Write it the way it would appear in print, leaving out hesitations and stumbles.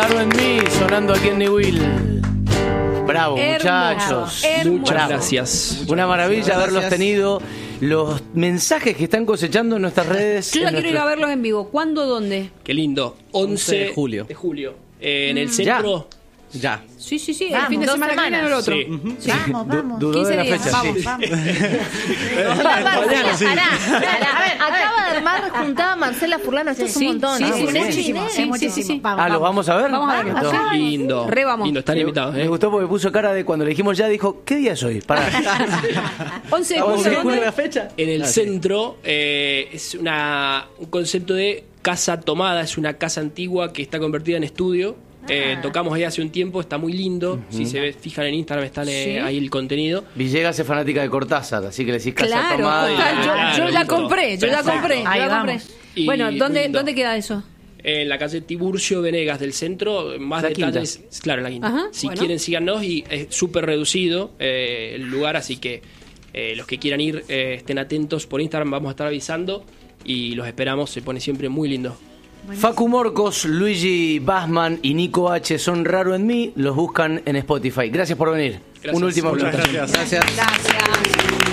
Raro en mí, sonando aquí en New Will. Bravo, muchachos. Muchas gracias. Una maravilla haberlos tenido. Los mensajes que están cosechando en nuestras redes. Yo ya quiero ir a verlos en vivo. ¿Cuándo, dónde? Qué lindo. 11 de julio. En el centro. Ya. Sí, Vamos, el fin de 2 semana que viene o el otro. Sí. Sí. Vamos. Dudó 15 de la días, fecha, vamos, sí. Vamos. Acaba de armar juntada Marcela Furlano. Esto es un montón. Sí, ¿no? sí, Es muchísimo. muchísimo. Sí. ¿Los vamos a ver? Vamos a verlo. Listo. Lindo. Re vamos. Lindo, están invitados. Me gustó porque puso cara de cuando le dijimos ya, dijo, ¿qué día es hoy? Pará. 11 de Vamos julio, a ¿dónde? la fecha? En el centro es un concepto de casa tomada, es una casa antigua que está convertida en estudio. Tocamos ahí hace un tiempo, está muy lindo. Si se fijan en Instagram está ahí el contenido. Villegas es fanática de Cortázar, así que le decís casa Claro, tomada. yo la listo. compré. Ahí Yo la compré. vamos. Y Bueno, muy ¿dónde lindo. queda eso? En la calle Tiburcio Venegas del centro, más La detalles, claro, en la quinta. Ajá, Si bueno. quieren, síganos y es súper reducido el lugar, así que los que quieran ir estén atentos por Instagram, vamos a estar avisando y los esperamos, se pone siempre muy lindo. Facu Morcos, Luigi Bassman y Nico H. son Raro en mí. Los buscan en Spotify. Gracias por venir. Gracias. Un último Muchas aplauso. Gracias. Gracias.